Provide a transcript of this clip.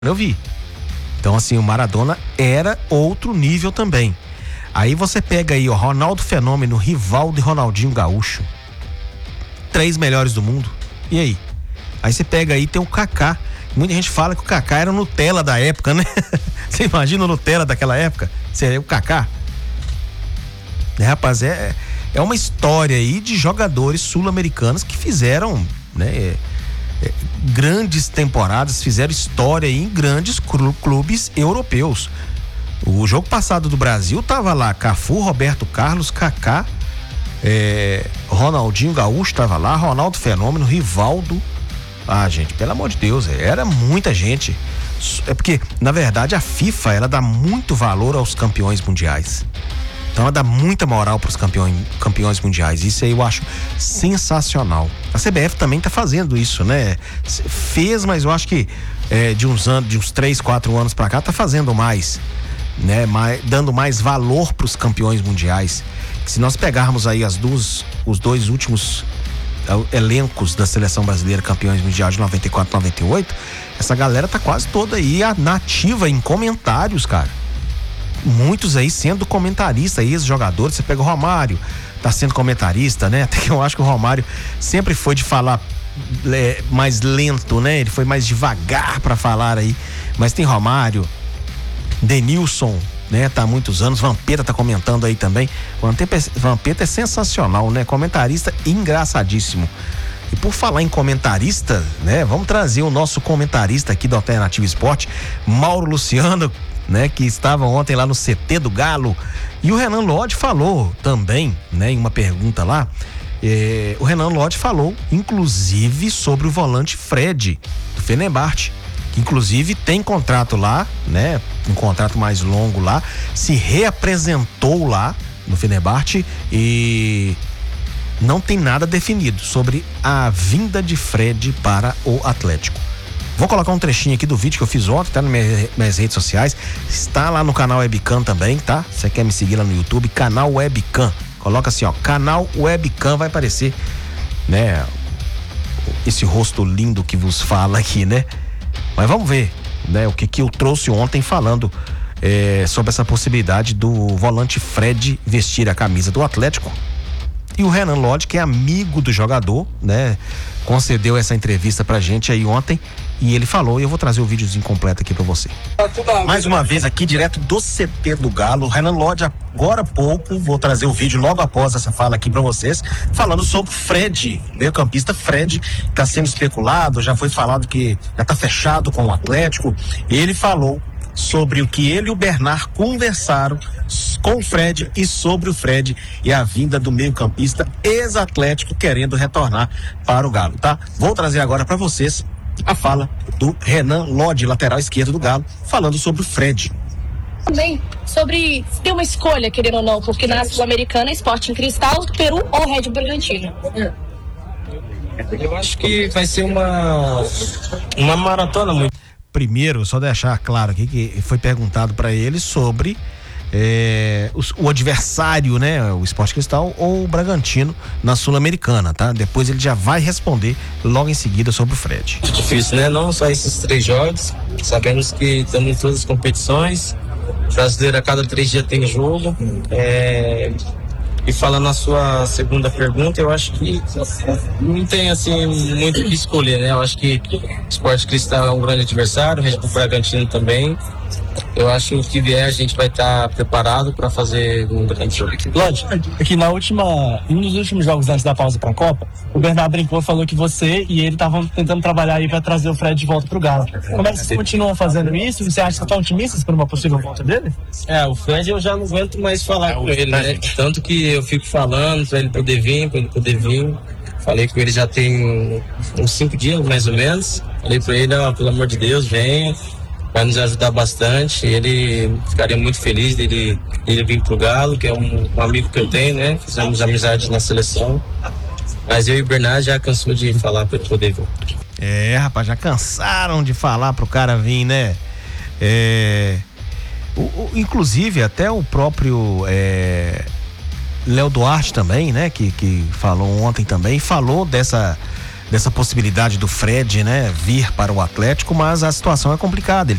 eu vi. Então, assim, o Maradona era outro nível também. Aí você pega aí, ó, Ronaldo Fenômeno, Rivaldo e Ronaldinho Gaúcho. 3 melhores do mundo. E aí? Aí você pega aí, tem o Kaká. Muita gente fala que o Kaká era o Nutella da época, né? Você imagina o Nutella daquela época? Seria o Kaká? Rapaz, é uma história aí de jogadores sul-americanos que fizeram, né, grandes temporadas, fizeram história aí em grandes clubes europeus. O jogo passado do Brasil tava lá Cafu, Roberto Carlos, Kaká, Ronaldinho Gaúcho tava lá, Ronaldo Fenômeno, Rivaldo. Ah, gente, pelo amor de Deus, era muita gente. É porque, na verdade, a FIFA, ela dá muito valor aos campeões mundiais. Então ela dá muita moral para os campeões mundiais. Isso aí eu acho sensacional. A CBF também tá fazendo isso, né? Fez, mas eu acho que de uns 3, 4 anos para cá tá fazendo mais, né? Dando mais valor para os campeões mundiais. Que se nós pegarmos aí os dois últimos elencos da seleção brasileira campeões mundiais de 94, 98, essa galera tá quase toda aí nativa em comentários, cara. Muitos aí sendo comentarista, ex-jogadores. Você pega o Romário, tá sendo comentarista, né? Até que eu acho que o Romário sempre foi de falar mais lento, né? Ele foi mais devagar pra falar aí. Mas tem Romário, Denilson, né? Tá há muitos anos. Vampeta tá comentando aí também. Vampeta é sensacional, né? Comentarista engraçadíssimo. E por falar em comentarista, né? Vamos trazer o nosso comentarista aqui do Alternativa Esporte, Mauro Luciano, né, que estava ontem lá no CT do Galo. E o Renan Lodge falou também, né, em uma pergunta lá, o Renan Lodge falou inclusive sobre o volante Fred do Fenerbahçe, que inclusive tem contrato lá, né, um contrato mais longo lá, se reapresentou lá no Fenerbahçe e não tem nada definido sobre a vinda de Fred para o Atlético. Vou colocar um trechinho aqui do vídeo que eu fiz ontem, tá nas minhas redes sociais, está lá no canal Webcam também, tá? Você quer me seguir lá no YouTube, canal Webcam, coloca assim, ó, canal Webcam, vai aparecer, né, esse rosto lindo que vos fala aqui, né? Mas vamos ver, né, o que eu trouxe ontem falando sobre essa possibilidade do volante Fred vestir a camisa do Atlético. E o Renan Lodge, que é amigo do jogador, né, concedeu essa entrevista pra gente aí ontem e ele falou, e eu vou trazer o videozinho completo aqui pra você. Mais uma vez aqui, direto do CT do Galo, Renan Lodge, agora há pouco, vou trazer o vídeo logo após essa fala aqui pra vocês, falando sobre Fred, meio-campista Fred, que tá sendo especulado, já foi falado que já tá fechado com o Atlético, e ele falou sobre o que ele e o Bernard conversaram com o Fred e sobre o Fred e a vinda do meio-campista ex-Atlético querendo retornar para o Galo, tá? Vou trazer agora para vocês a fala do Renan Lodge, lateral esquerdo do Galo, falando sobre o Fred. Também sobre ter uma escolha, querendo ou não, porque na Sul-Americana é Sporting Cristal, Peru ou Red Bull Bragantino. Eu acho que vai ser uma maratona muito. Primeiro, só deixar claro aqui que foi perguntado para ele sobre o adversário, né, o Sporting Cristal ou o Bragantino na Sul-Americana, tá? Depois ele já vai responder logo em seguida sobre o Fred. Muito difícil, né? Não só esses 3 jogos, sabemos que estamos em todas as competições, o brasileiro a cada 3 dias tem jogo, e falando na sua segunda pergunta, eu acho que não tem assim muito o que escolher, né? Eu acho que o Sporting Cristal é um grande adversário, o Red Bull Bragantino também. Eu acho que o que vier a gente vai estar preparado para fazer um grande jogo. Lodge, aqui um dos últimos jogos antes da pausa para a Copa, o Bernardo brincou, falou que você e ele estavam tentando trabalhar aí para trazer o Fred de volta pro Galo. Como é que vocês continuam fazendo isso? Você acha que estão otimistas por uma possível volta dele? O Fred eu já não aguento mais falar com ele, né? Tanto que eu fico falando para ele poder vir. Falei com ele já tem uns 5 dias, mais ou menos. Falei para ele, pelo amor de Deus, venha. Vai nos ajudar bastante. Ele ficaria muito feliz dele vir pro Galo, que é um amigo que eu tenho, né? Fizemos amizade na seleção. Mas eu e o Bernard já cansou de falar para ele poder vir. Rapaz, já cansaram de falar pro cara vir, né? Inclusive, até o próprio Léo Duarte também, né? Que falou ontem também, falou dessa possibilidade do Fred, né, vir para o Atlético, mas a situação é complicada. Ele